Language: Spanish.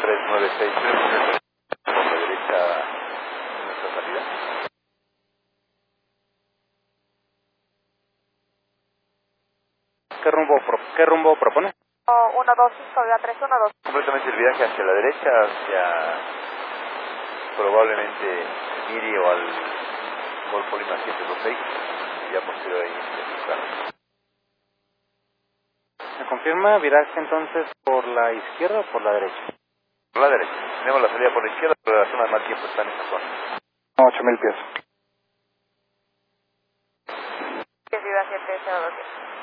3963, por la derecha en nuestra salida. ¿Qué rumbo propone? 125, vía 312. Completamente el viaje hacia la derecha, hacia probablemente Miri o al Golfo Lima 726, ya posterior ahí en ¿Me confirma viraje entonces por la izquierda o por la derecha? por la derecha. Tenemos la salida por la izquierda, pero la zona de mal tiempo está en esta zona. 8,000 pies. Que viva 702.